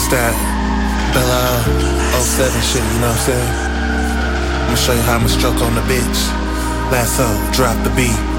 that Bella 07 shit, you know what I'm saying? I'ma show you how I'ma stroke on the bitch. Lasso, drop the beat.